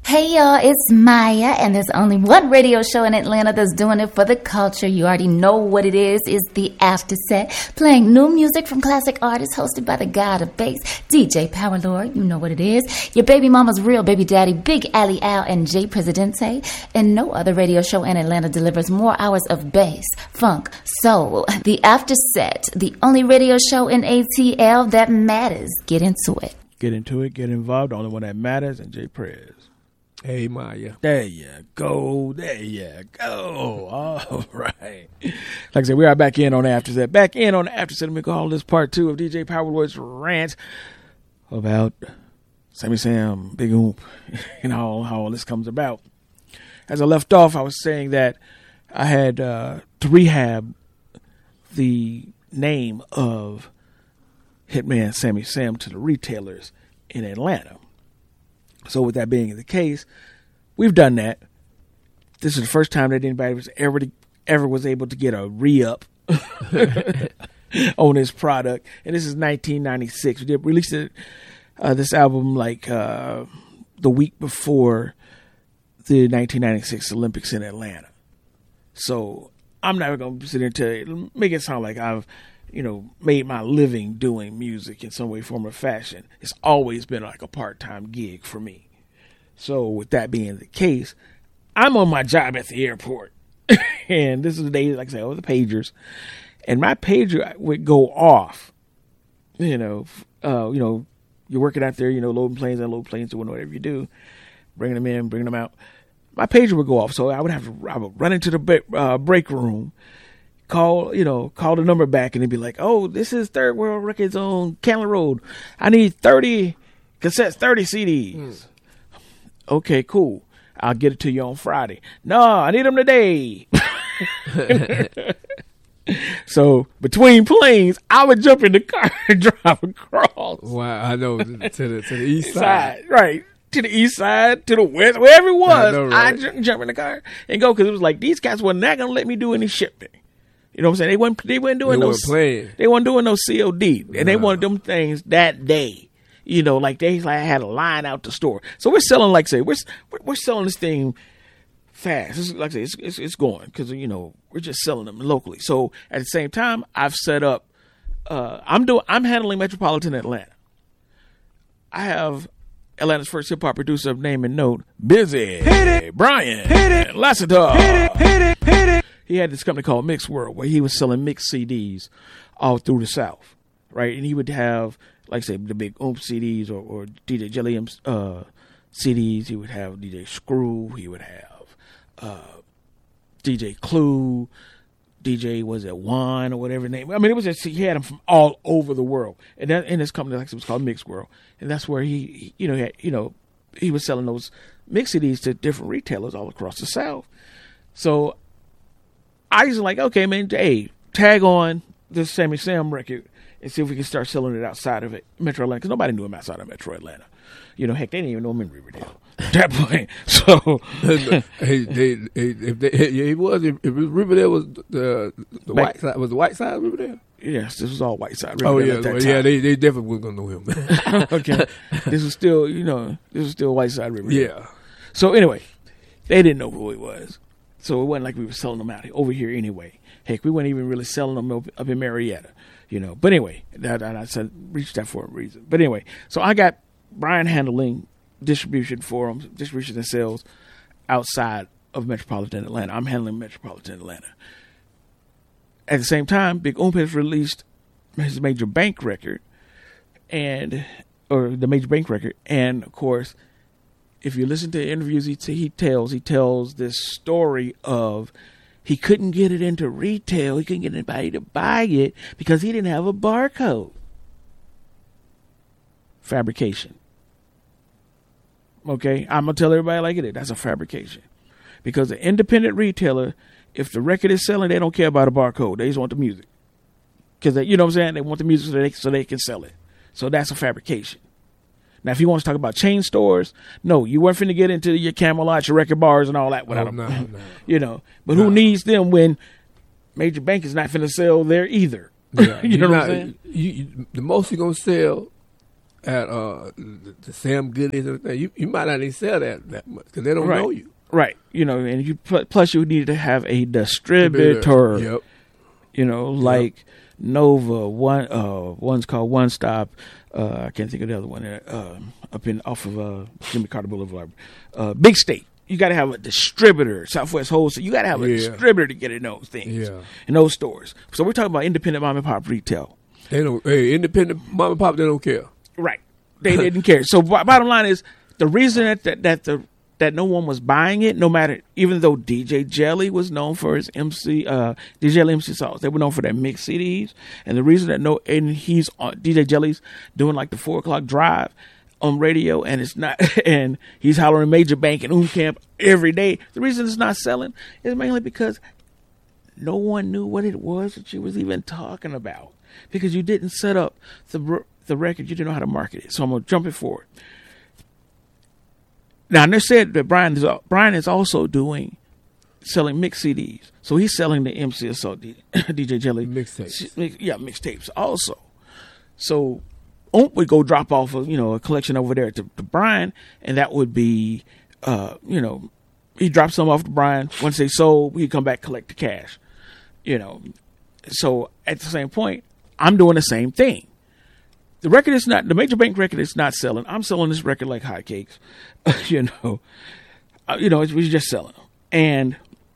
Hey y'all, it's Maya, and there's only one radio show in Atlanta that's doing it for the culture. You already know what it is. It's the After Set, playing new music from classic artists, hosted by the god of bass, DJ Power Lord. You know what it is. Your baby mama's real baby daddy, Big Ali Al and Jay Presidente. And no other radio show in Atlanta delivers more hours of bass, funk, soul. The After Set, the only radio show in ATL that matters. Get into it. Get into it, get involved. The only one that matters, and Jay Prez. Hey, Maya. There you go. There you go. All right. Like I said, we are back in on the After Set. Back in on the After Set. Let me call this part 2 of DJ Power Lord's rant about Sammy Sam, Big Oomp, and how all this comes about. As I left off, I was saying that I had to rehab the name of Hitman Sammy Sam to the retailers in Atlanta. So with that being the case, we've done that. This is the first time that anybody was ever was able to get a re-up on this product. And this is 1996. We did release this album like the week before the 1996 Olympics in Atlanta. So I'm never going to sit here and tell you, make it sound like I've made my living doing music in some way, form, or fashion. It's always been like a part-time gig for me. So with that being the case, I'm on my job at the airport. And this is the day, like I said, the pagers. And my pager would go off. You're working out there, loading planes, unloading planes, doing whatever you do, bringing them in, bringing them out. My pager would go off. So I would run into the break room, call the number back, and they'd be like, oh, this is Third World Records on Cannon Road. I need 30 cassettes, 30 CDs. Okay, cool. I'll get it to you on Friday. No, I need them today. So between planes, I would jump in the car and drive across. Wow, I know, to the east side. Right. To the east side, to the west, wherever it was. I jump in the car and go, because it was like, these cats were not going to let me do any shipping. You know what I'm saying? They weren't doing they weren't doing no COD. And they wanted them things that day. Like they had a line out the store. So we're selling, like I say, we're selling this thing fast. Like I say, it's going, because we're just selling them locally. So at the same time, I've set up. I'm handling Metropolitan Atlanta. I have Atlanta's first hip hop producer of name and note, Busy Brian Lassiter. He had this company called Mix World, where he was selling mixed CDs all through the South, right? And he would have, like I say, the big Oomp CDs or DJ Jelly CDs. He would have DJ Screw. He would have DJ Clue. DJ was it Juan or whatever name. I mean, it was just, he had them from all over the world. And that in his company, like it was called Mix World, and that's where he was selling those mix CDs to different retailers all across the South. So I was like, okay, man, hey, tag on this Sammy Sam record and see if we can start selling it outside of Metro Atlanta, because nobody knew him outside of Metro Atlanta. Heck, they didn't even know him in Riverdale at that point. So, if Riverdale was the white side, was the white side of Riverdale? Yes, this was all white side Riverdale. Oh yeah, at that time. They definitely weren't gonna know him. Okay, this was still white side Riverdale. Yeah. So anyway, they didn't know who he was. So it wasn't like we were selling them out over here anyway. Heck, we weren't even really selling them up in Marietta, But anyway, I said reached that for a reason. But anyway, so I got Brian handling distribution for them, distribution and sales outside of Metropolitan Atlanta. I'm handling Metropolitan Atlanta. At the same time, Big Oomp has released his Major Bank record, and of course, if you listen to interviews, he tells this story of he couldn't get it into retail. He couldn't get anybody to buy it because he didn't have a barcode. Fabrication. Okay, I'm gonna tell everybody like it is. That's a fabrication, because the independent retailer, if the record is selling, they don't care about a barcode. They just want the music, because they want the music so they can sell it. So that's a fabrication. Now, if you want to talk about chain stores, no, you weren't finna get into your Camelot, your Record Bars, and all that without them. No. But who needs them when Major Bank is not finna sell there either? Yeah, you know what I'm saying? The most you're gonna sell at the Sam Goodies and everything, you might not even sell that much because they don't know you. Right. You know, and you plus you need to have a distributor. Yep. You know, like Nova, one's called One Stop. I can't think of the other one. Off of Jimmy Carter Boulevard. Big State. You got to have a distributor. Southwest Wholesale. You got to have a distributor to get in those things. Yeah. In those stores. So we're talking about independent mom and pop retail. They don't. Hey, independent mom and pop, they don't care. Right. They didn't care. So bottom line is the reason that no one was buying it, no matter, even though DJ Jelly was known for his DJ Jelly MC songs, they were known for their mix CDs. And the reason that he's on DJ Jelly's doing like the 4 o'clock drive on radio, and it's not, and he's hollering Major Bank and Camp every day. The reason it's not selling is mainly because no one knew what it was that you was even talking about, because you didn't set up the record. You didn't know how to market it. So I'm gonna jump it forward. Now, they said that Brian is also selling mix CDs. So he's selling the MCSO DJ Jelly mixtapes. Yeah, mixtapes also. So would go drop off a collection over there to Brian, and that would be he dropped some off to Brian. Once they sold, he'd come back, collect the cash. So at the same point, I'm doing the same thing. The record is not, the Major Bank record is not selling. I'm selling this record like hotcakes. We're just selling them. And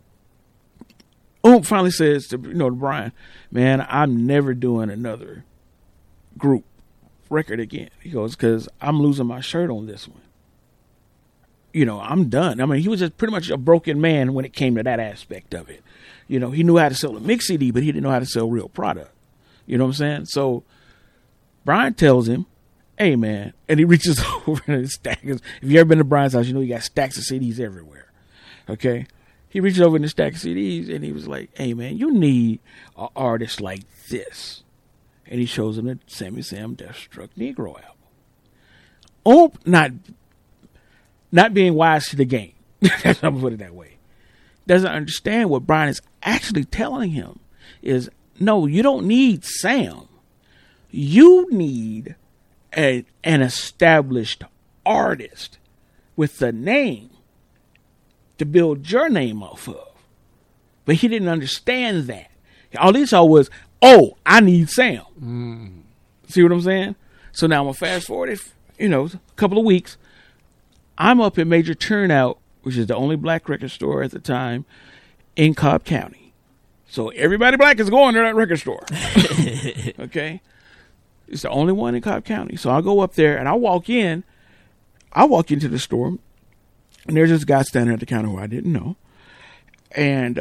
finally says to Brian, man, I'm never doing another group record again. He goes, because I'm losing my shirt on this one. I'm done. I mean, he was just pretty much a broken man when it came to that aspect of it. He knew how to sell a mix CD, but he didn't know how to sell real product. You know what I'm saying? So Brian tells him, hey, man, and he reaches over and his stacks. If you ever been to Brian's house, he got stacks of CDs everywhere. Okay? He reaches over in the stack of CDs, and he was like, hey, man, you need an artist like this. And he shows him the Sammy Sam Deathstruck Negro album. Not being wise to the game, I'm going to put it that way, doesn't understand what Brian is actually telling him is, no, you don't need Sam. You need an established artist with the name to build your name off of. But he didn't understand that. All he saw was, I need Sam. See what I'm saying? So now I'm going to fast forward a couple of weeks. I'm up at Major Turnout, which is the only black record store at the time in Cobb County. So everybody black is going to that record store. Okay? It's the only one in Cobb County. So I go up there and I walk into the store, and there's this guy standing at the counter who I didn't know. And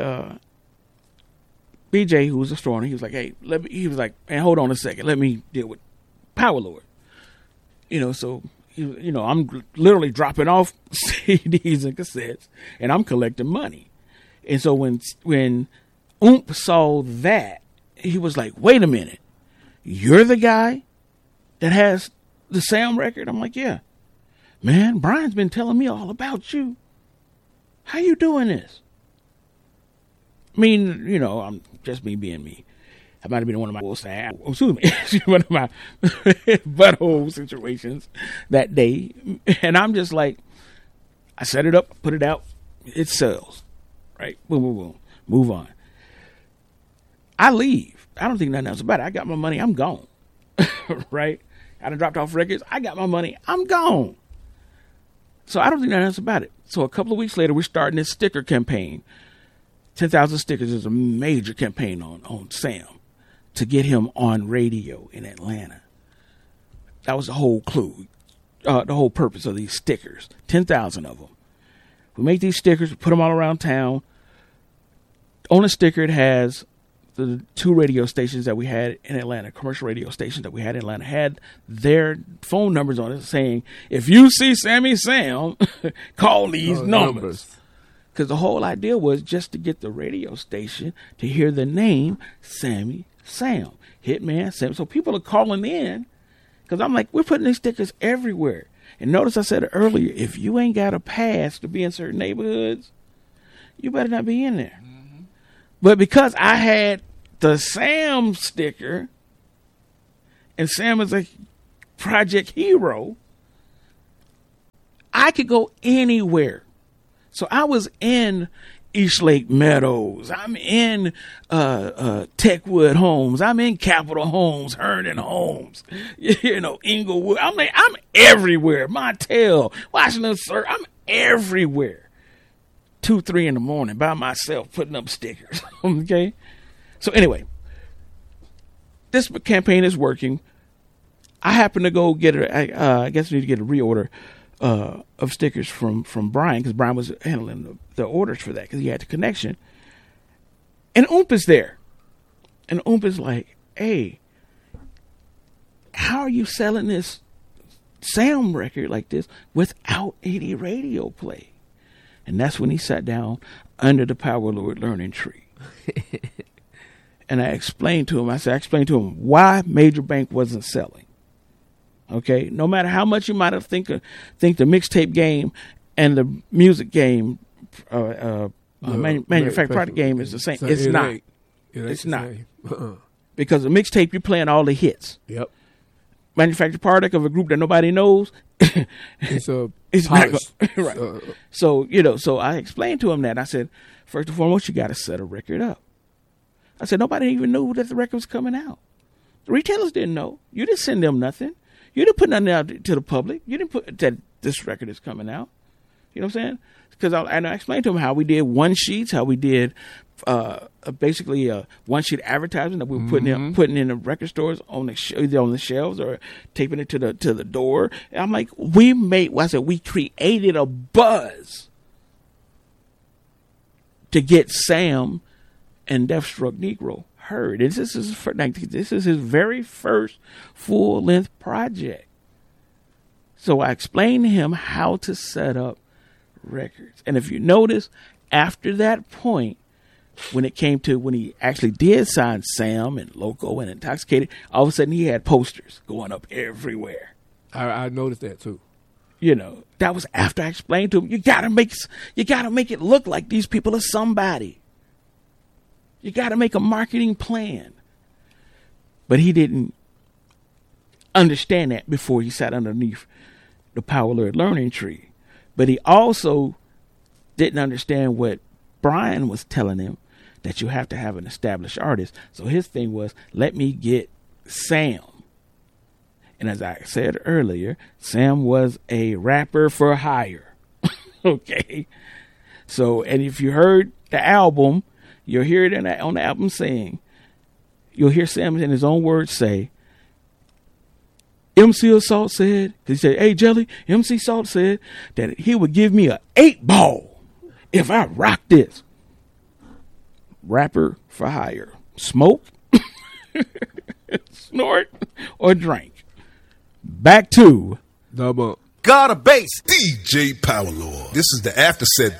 BJ, who was the store owner, he was like, hey, he was like, man, hold on a second. Let me deal with Power Lord. So, I'm literally dropping off CDs and cassettes, and I'm collecting money. And so when saw that, he was like, wait a minute. You're the guy that has the Sam record? I'm like, yeah. Man, Brian's been telling me all about you. How you doing this? I mean, I'm just me being me. I might have been one of my one of my butthole situations that day. And I'm just like, I set it up, put it out, it sells. Right? Boom, boom, boom. Move on. I leave. I don't think nothing else about it. I got my money. I'm gone. Right? I done dropped off records. I got my money. I'm gone. So I don't think nothing else about it. So a couple of weeks later, we're starting this sticker campaign. 10,000 stickers is a major campaign on Sam to get him on radio in Atlanta. That was the whole clue, the whole purpose of these stickers. 10,000 of them. We make these stickers, we put them all around town. On a sticker, it has the 2 radio stations that we had in Atlanta, commercial radio stations that we had in Atlanta, had their phone numbers on it saying, if you see Sammy Sam, call these numbers. Because the whole idea was just to get the radio station to hear the name Sammy Sam, Hitman Sam. So people are calling in, because I'm like, we're putting these stickers everywhere. And notice I said earlier, if you ain't got a pass to be in certain neighborhoods, you better not be in there. Mm-hmm. But because I had the Sam sticker, and Sam was like, Project Hero, I could go anywhere. So I was in Eastlake Meadows. I'm in Techwood Homes. I'm in Capitol Homes, Herndon Homes, Inglewood. I'm everywhere. Montel, Washington, sir. I'm everywhere. 2, 3 in the morning by myself putting up stickers. Okay. So anyway, this campaign is working. I happen to go get I guess we need to get a reorder of stickers from Brian, because Brian was handling the orders for that because he had the connection. And Oomp is there. And Oomp is like, hey, how are you selling this Sam record like this without any radio play? And that's when he sat down under the Power Lord Learning Tree. And I explained to him why Major Bank wasn't selling. Okay, no matter how much you might have think the mixtape game and the music game, manufactured product game is the same. It's not. It's not. Because the mixtape, you're playing all the hits. Yep. Manufactured product of a group that nobody knows. It's not right. So I explained to him that. I said, first and foremost, you got to set a record up. I said, nobody even knew that the record was coming out. The retailers didn't know. You didn't send them nothing. You didn't put nothing out to the public. You didn't put that this record is coming out. You know what I'm saying? Because I explained to him how we did one sheets, how we did basically one sheet advertising that we were putting in the record stores either on the shelves or taping it to the door. And I'm like, we created a buzz to get Sam and Deathstruck Negro heard. This is his very first full-length project. So I explained to him how to set up records. And if you notice, after that point, when he actually did sign Sam and Loco and Intoxicated, all of a sudden he had posters going up everywhere. I noticed that too. That was after I explained to him, you gotta make it look like these people are somebody. You got to make a marketing plan. But he didn't understand that before he sat underneath the Power Lord Learning Tree. But he also didn't understand what Brian was telling him, that you have to have an established artist. So his thing was, let me get Sam. And as I said earlier, Sam was a rapper for hire. Okay. So, and if you heard the album, you'll hear it on the album saying, you'll hear Sam in his own words say, MC Assault said, because he said, hey, Jelly, MC Assault said that he would give me an 8-ball if I rock this. Rapper for hire. Smoke, snort, or drink. Back to the book. God of Bass. DJ Power Lord. This is the after set